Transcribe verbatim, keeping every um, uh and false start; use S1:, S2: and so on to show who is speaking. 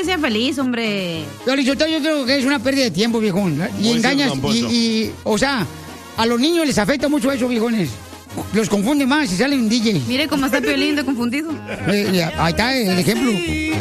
S1: que sea feliz, hombre.
S2: Pero, Lizotelo, yo creo que es una pérdida de tiempo, viejón. Y
S3: Muy
S2: engañas,
S3: cierto,
S2: y, y, o sea, a los niños les afecta mucho eso, viejones. Los confunde más y salen un D J.
S1: Mire cómo está Piolín de confundido.
S2: Eh, ahí está el ejemplo.